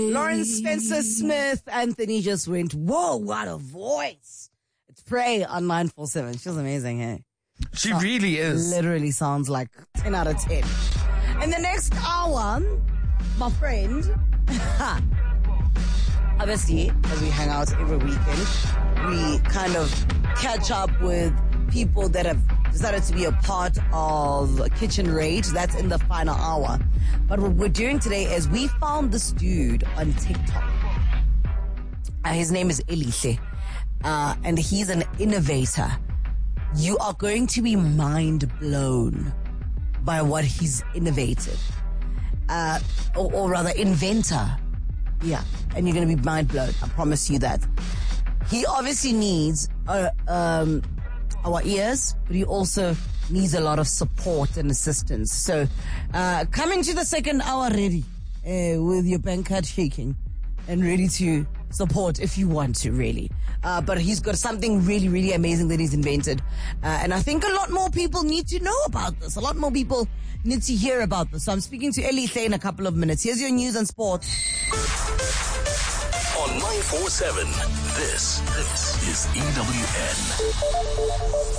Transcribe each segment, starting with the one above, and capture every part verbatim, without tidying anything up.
Lawrence Spencer Smith, Anthony just went, whoa, what a voice. It's Pray on nine four seven. She's amazing, hey? She so, really is. Literally sounds like ten out of ten. In the next hour, my friend, obviously, as we hang out every weekend, we kind of catch up with people that have decided to be a part of Kitchen Rage. That's in the final hour. But what we're doing today is we found this dude on TikTok. Uh, his name is Elihle, uh, and he's an innovator. You are going to be mind blown by what he's innovated, uh, or, or rather inventor. Yeah, and you're going to be mind blown. I promise you that. He obviously needs uh, um, our ears, but he also needs a lot of support and assistance. So, uh, coming to the second hour ready, uh, with your bank card shaking and ready to support if you want to, really. Uh, but he's got something really, really amazing that he's invented. Uh, and I think a lot more people need to know about this. A lot more people need to hear about this. So I'm speaking to Elihle in a couple of minutes. Here's your news and sports. On nine four seven, this, this is E W N.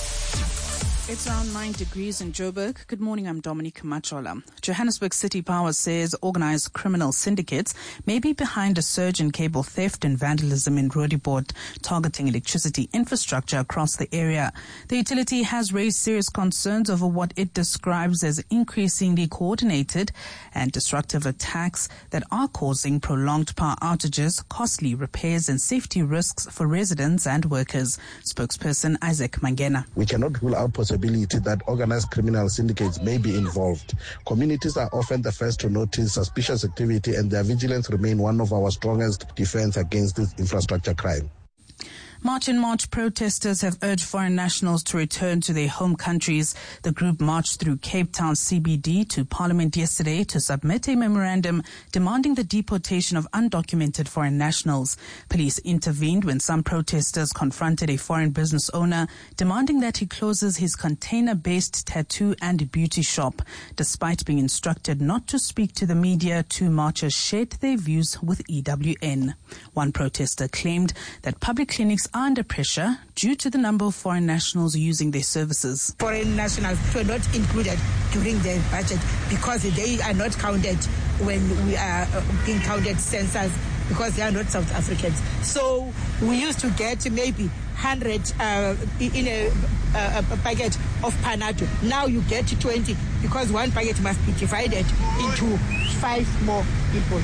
It's around nine degrees in Joburg. Good morning, I'm Dominique Machola. Johannesburg City Power says organized criminal syndicates may be behind a surge in cable theft and vandalism in Roodepoort, targeting electricity infrastructure across the area. The utility has raised serious concerns over what it describes as increasingly coordinated and destructive attacks that are causing prolonged power outages, costly repairs and safety risks for residents and workers. Spokesperson Isaac Mangena. We cannot rule out possibility that organized criminal syndicates may be involved. Communities are often the first to notice suspicious activity, and their vigilance remain one of our strongest defense against this infrastructure crime. March in March, protesters have urged foreign nationals to return to their home countries. The group marched through Cape Town C B D to Parliament yesterday to submit a memorandum demanding the deportation of undocumented foreign nationals. Police intervened when some protesters confronted a foreign business owner, demanding that he closes his container-based tattoo and beauty shop. Despite being instructed not to speak to the media, two marchers shared their views with E W N. One protester claimed that public clinics are under pressure due to the number of foreign nationals using their services. Foreign nationals were not included during the budget because they are not counted when we are being counted census because they are not South Africans. So we used to get maybe one hundred uh, in a, a, a packet of Panado. Now you get twenty because one packet must be divided into five more people.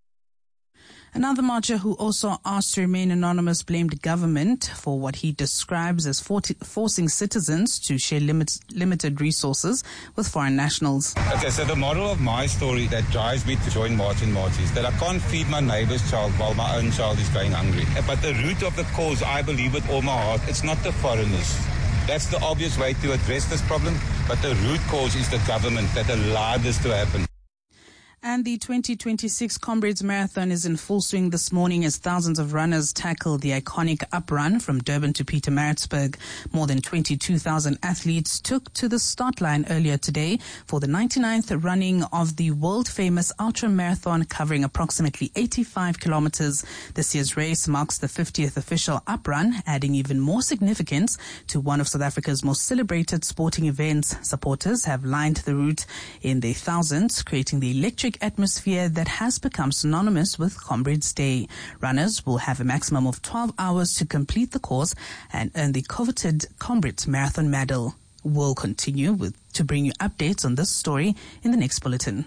Another marcher who also asked to remain anonymous blamed government for what he describes as for- forcing citizens to share limit- limited resources with foreign nationals. Okay, so the moral of my story that drives me to join March in March is that I can't feed my neighbor's child while my own child is going hungry. But the root of the cause, I believe with all my heart, it's not the foreigners. That's the obvious way to address this problem, but the root cause is the government that allowed this to happen. And the twenty twenty-six Comrades Marathon is in full swing this morning as thousands of runners tackle the iconic up run from Durban to Pietermaritzburg. More than twenty-two thousand athletes took to the start line earlier today for the ninety-ninth running of the world-famous ultra marathon covering approximately eighty-five kilometers. This year's race marks the fiftieth official up run, adding even more significance to one of South Africa's most celebrated sporting events. Supporters have lined the route in their thousands, creating the electric atmosphere that has become synonymous with Comrades Day. Runners will have a maximum of twelve hours to complete the course and earn the coveted Comrades Marathon Medal. We'll continue with to bring you updates on this story in the next bulletin.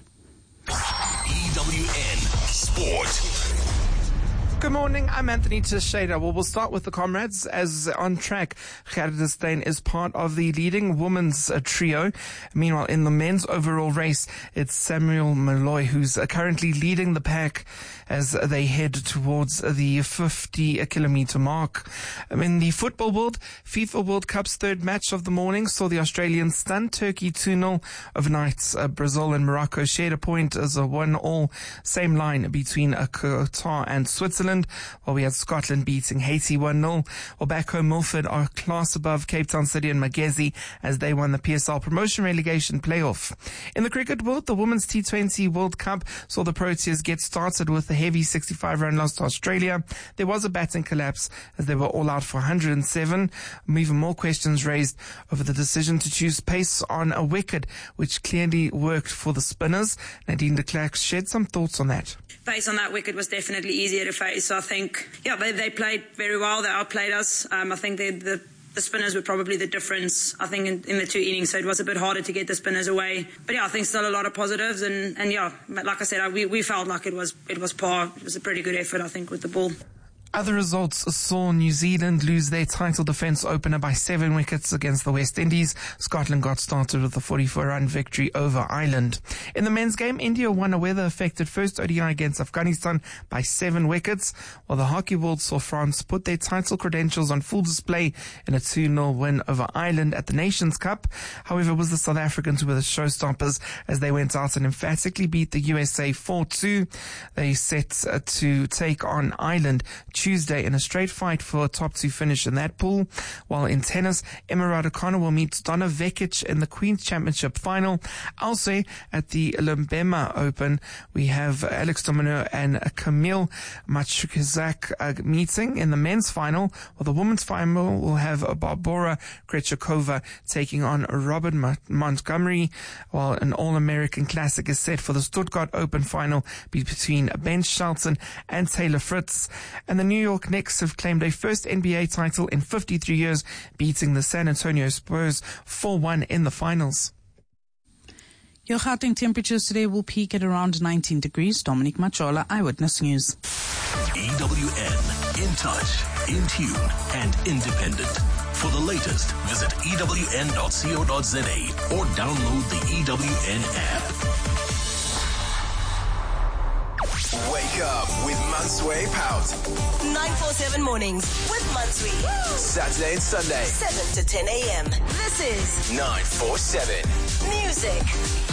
E W N Sport. Good morning, I'm Anthony Teixeira. Well, we'll start with the Comrades as on track. Gerda Steyn is part of the leading women's uh, trio. Meanwhile, in the men's overall race, it's Samuel Malloy who's uh, currently leading the pack as they head towards the fifty kilometer mark. Um, in the football world, FIFA World Cup's third match of the morning saw the Australians stun Turkey two nil. Overnight, uh, Brazil and Morocco shared a point as a one all, same line between uh, Qatar and Switzerland. Zealand, while we had Scotland beating Haiti one nil. Well, back home, Milford are class above Cape Town City and Magezi as they won the P S L promotion relegation playoff. In the cricket world, the Women's T twenty World Cup saw the Proteas get started with a heavy sixty-five run loss to Australia. There was a batting collapse as they were all out for one hundred seven. Even more questions raised over the decision to choose pace on a wicket, which clearly worked for the spinners. Nadine de Klerk shared some thoughts on that. Pace on that wicket was definitely easier to face. So I think, yeah, they, they played very well. They outplayed us. Um, I think they, the the spinners were probably the difference, I think, in, in the two innings. So it was a bit harder to get the spinners away. But yeah, I think still a lot of positives. And, and yeah, like I said, we, we felt like it was it was par. It was a pretty good effort, I think, with the ball. Other results saw New Zealand lose their title defence opener by seven wickets against the West Indies. Scotland got started with a forty-four run victory over Ireland. In the men's game, India won a weather-affected first O D I against Afghanistan by seven wickets, while the hockey world saw France put their title credentials on full display in a two nil win over Ireland at the Nations Cup. However, it was the South Africans who were the showstoppers as they went out and emphatically beat the U S A four two. They set uh, to take on Ireland Tuesday in a straight fight for a top two finish in that pool. While in tennis, Emma Raducanu will meet Donna Vekic in the Queen's Championship final. Also at the Lumbema Open, we have Alex Domino and Camille Machukizak uh, meeting in the men's final, while the women's final will have Barbora Krejcikova taking on Robin Ma- Montgomery, while an All-American Classic is set for the Stuttgart Open final between Ben Shelton and Taylor Fritz. And the New York Knicks have claimed a first N B A title in fifty-three years, beating the San Antonio Spurs four one in the finals. Your Gauteng temperatures today will peak at around nineteen degrees. Dominic Machola, Eyewitness News. E W N, in touch, in tune, and independent. For the latest, visit E W N dot co dot za or download the E W N app. Wake up with Mansway Pout. nine forty-seven mornings with Mansway. Saturday and Sunday, seven to ten a.m. This is nine forty-seven. Music